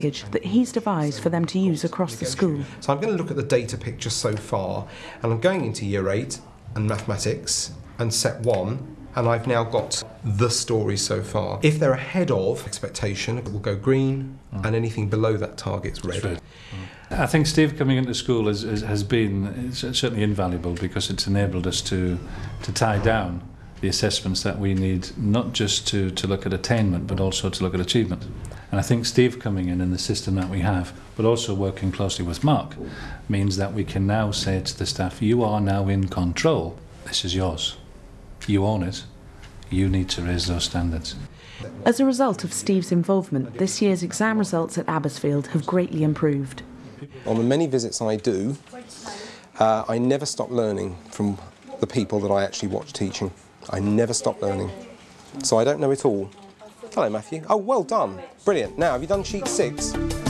that he's devised for them to use across the school. So I'm going to look at the data picture so far, and I'm going into Year 8 and Mathematics and Set 1, and I've now got the story so far. If they're ahead of expectation, it will go green, and anything below that target's red. I think Steve coming into school has been certainly invaluable, because it's enabled us to tie down the assessments that we need, not just to look at attainment, but also to look at achievement. And I think Steve coming in the system that we have, but also working closely with Mark, means that we can now say to the staff, you are now in control, this is yours. You own it, you need to raise those standards. As a result of Steve's involvement, this year's exam results at Abersfield have greatly improved. On the many visits I do, I never stop learning from the people that I actually watch teaching. I never stop learning. So I don't know it all. Hello, Matthew. Oh, well done. Brilliant. Now, have you done sheet 6?